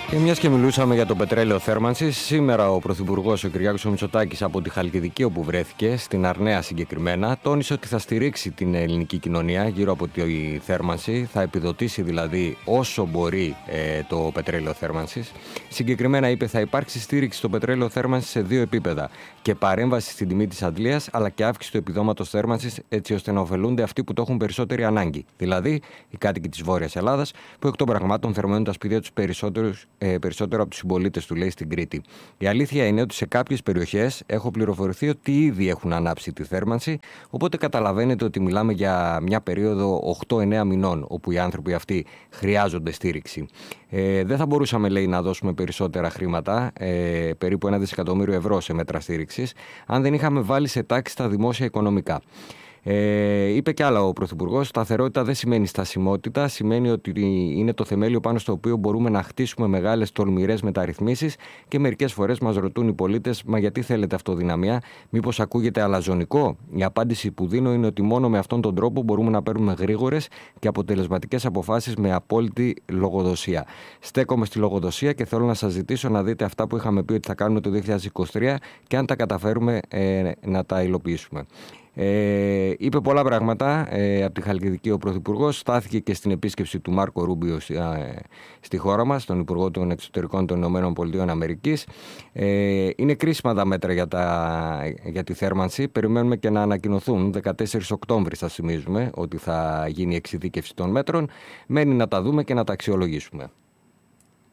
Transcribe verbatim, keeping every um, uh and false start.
Και μιας και μιλούσαμε για το πετρέλαιο θέρμανσης, σήμερα ο Πρωθυπουργός ο Κυριάκος Μητσοτάκης από τη Χαλκιδική, όπου βρέθηκε, στην Αρναία συγκεκριμένα, τόνισε ότι θα στηρίξει την ελληνική κοινωνία γύρω από τη θέρμανση, θα επιδοτήσει δηλαδή όσο μπορεί ε, το πετρέλαιο θέρμανσης. Συγκεκριμένα είπε θα υπάρξει στήριξη στο πετρέλαιο θέρμανσης σε δύο επίπεδα, και παρέμβαση στην τιμή της αντλίας, αλλά και αύξηση του επιδόματος θέρμανσης, έτσι ώστε να ωφελούνται αυτοί που το έχουν περισσότερη ανάγκη, δηλαδή οι κάτοικοι της Βόρειας Ελλάδας, που εκ των πραγμάτων θερμαίνουν τα σπίτια τους περισσότερους. Ε, περισσότερο από τους συμπολίτες του, λέει, στην Κρήτη. Η αλήθεια είναι ότι σε κάποιες περιοχές έχω πληροφορηθεί ότι ήδη έχουν ανάψει τη θέρμανση, οπότε καταλαβαίνετε ότι μιλάμε για μια περίοδο οκτώ εννέα μηνών, όπου οι άνθρωποι αυτοί χρειάζονται στήριξη. Ε, δεν θα μπορούσαμε, λέει, να δώσουμε περισσότερα χρήματα, ε, περίπου ένα δισεκατομμύριο ευρώ σε μέτρα στήριξης, αν δεν είχαμε βάλει σε τάξη τα δημόσια οικονομικά. Ε, είπε κι άλλα ο Πρωθυπουργός, σταθερότητα δεν σημαίνει στασιμότητα, σημαίνει ότι είναι το θεμέλιο πάνω στο οποίο μπορούμε να χτίσουμε μεγάλες τολμηρές μεταρρυθμίσεις, και μερικές φορές μας ρωτούν οι πολίτες, μα γιατί θέλετε αυτοδυναμία, μήπως ακούγεται αλαζονικό? Η απάντηση που δίνω είναι ότι μόνο με αυτόν τον τρόπο μπορούμε να παίρνουμε γρήγορες και αποτελεσματικές αποφάσεις με απόλυτη λογοδοσία. Στέκομαι στη λογοδοσία και θέλω να σας ζητήσω να δείτε αυτά που είχαμε πει ότι θα κάνουμε το δύο χιλιάδες είκοσι τρία και αν τα καταφέρουμε ε, να τα υλοποιήσουμε. Ε, είπε πολλά πράγματα ε, από τη Χαλκιδική ο Πρωθυπουργός. Στάθηκε και στην επίσκεψη του Μάρκο Ρούμπιο ε, στη χώρα μας, τον Υπουργό των Εξωτερικών των Ηνωμένων Πολιτειών Αμερικής. Ε, είναι κρίσιμα τα μέτρα για, τα, για τη θέρμανση. Περιμένουμε και να ανακοινωθούν. δεκατέσσερις Οκτώβρη θα θυμίζουμε ότι θα γίνει η εξειδίκευση των μέτρων. Μένει να τα δούμε και να τα αξιολογήσουμε.